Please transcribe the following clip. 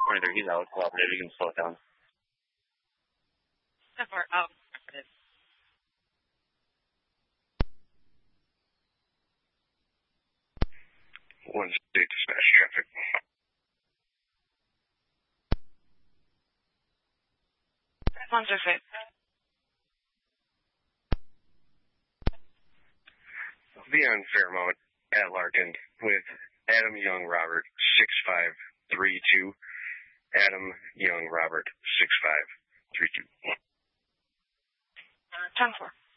23, he's out. Cooperative, you can slow it down. So far, cooperative. 1 state dispatch traffic. Monster fit. Be on Fairmount at Larkin with Adam Young Robert 6532. Adam Young Robert 6532. 10-4.